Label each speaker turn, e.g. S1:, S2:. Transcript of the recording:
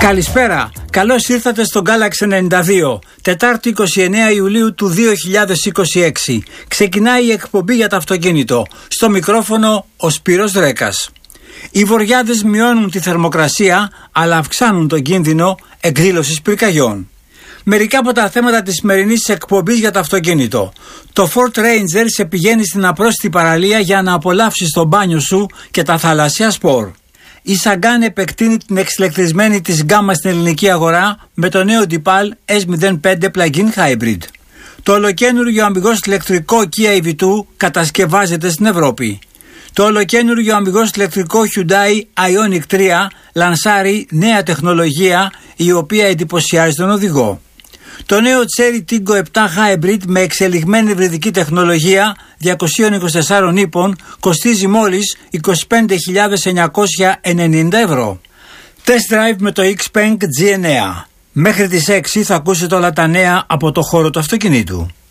S1: Καλησπέρα, καλώς ήρθατε στο Galaxy 92, Τετάρτη 29 Ιουλίου του 2026. Ξεκινάει η εκπομπή για το αυτοκίνητο. Στο μικρόφωνο ο Σπύρος Δρέκας. Οι βοριάδες μειώνουν τη θερμοκρασία, αλλά αυξάνουν τον κίνδυνο εκδήλωσης πυρκαγιών. Μερικά από τα θέματα της σημερινής εκπομπής για το αυτοκίνητο. Το Ford Ranger σε πηγαίνει στην απρόσιτη παραλία για να απολαύσεις το μπάνιο σου και τα θαλάσσια σπορ. Η Σαγκάν επεκτείνει την εξηλεκτρισμένη της γκάμα στην ελληνική αγορά με το νέο DePal S05 Plug-in Hybrid. Το ολοκαίνουργιο αμιγώς ηλεκτρικό Kia EV2 κατασκευάζεται στην Ευρώπη. Το ολοκαίνουργιο αμιγώς ηλεκτρικό Hyundai Ioniq 3 λανσάρει νέα τεχνολογία η οποία εντυπωσιάζει τον οδηγό. Το νέο Chery Tiggo 7 Hybrid με εξελιγμένη υβριδική τεχνολογία 224 ύπων κοστίζει μόλις 25.990 ευρώ. Test drive με το Xpeng G9. Μέχρι τις 6 θα ακούσετε όλα τα νέα από το χώρο του αυτοκινήτου.